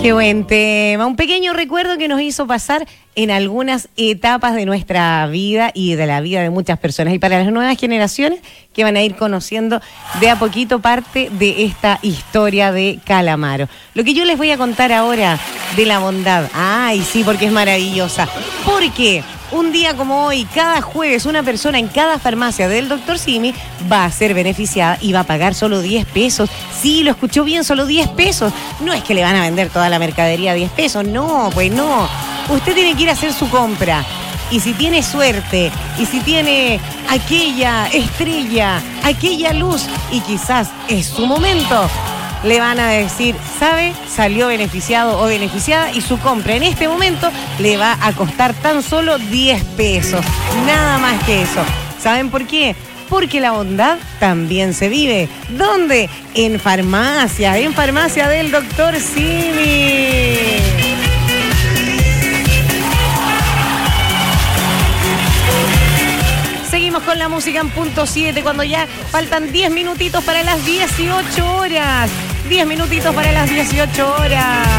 Qué buen tema, un pequeño recuerdo que nos hizo pasar en algunas etapas de nuestra vida y de la vida de muchas personas. Y para las nuevas generaciones que van a ir conociendo de a poquito parte de esta historia de Calamaro. Lo que yo les voy a contar ahora de la bondad. Ay, sí, porque es maravillosa. Porque un día como hoy, cada jueves, una persona en cada farmacia del Dr. Simi va a ser beneficiada y va a pagar solo 10 pesos. Sí, lo escuchó bien, solo 10 pesos. No es que le van a vender toda la mercadería a 10 pesos, no, pues no. Usted tiene que ir a hacer su compra. Y si tiene suerte, y si tiene aquella estrella, aquella luz, y quizás es su momento, le van a decir, ¿sabe? Salió beneficiado o beneficiada y su compra en este momento le va a costar tan solo 10 pesos. Nada más que eso. ¿Saben por qué? Porque la bondad también se vive. ¿Dónde? En farmacia del Dr. Simi. Seguimos con la música en punto 7 cuando ya faltan 10 minutitos para las 18 horas. 10 minutitos para las 18 horas.